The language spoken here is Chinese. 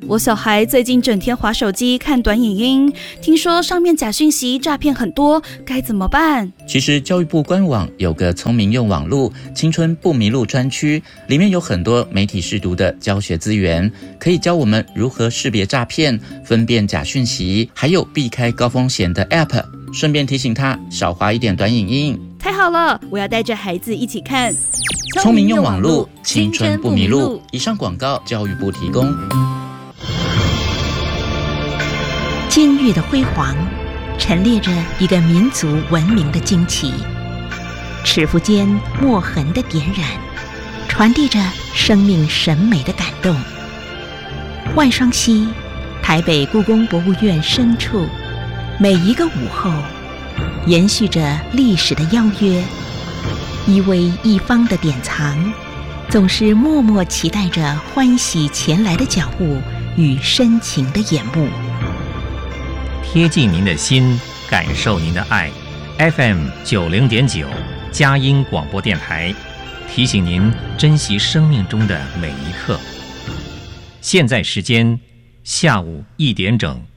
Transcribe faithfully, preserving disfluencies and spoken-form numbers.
我小孩最近整天滑手机看短影音，听说上面假讯息诈骗很多，该怎么办？ 其实教育部官网有个聪明用网路青春不迷路专区，里面有很多媒体识读的教学资源，可以教我们如何识别诈骗、分辨假讯息，还有避开高风险的 App， 顺便提醒他少滑一点短影音。 太好了，我要带着孩子一起看聪明用网路青春不迷路。以上广告教育部提供。 今日的辉煌陈列着一个民族文明的惊奇，尺幅间墨痕的点染传递着生命审美的感动。万双溪，台北故宫博物院深处，每一个午后延续着历史的邀约，一微一方的典藏，总是默默期待着欢喜前来的脚步与深情的眼目。 贴近您的心，感受您的爱。F M 九零点九，佳音广播电台，提醒您珍惜生命中的每一刻。现在时间下午一点整。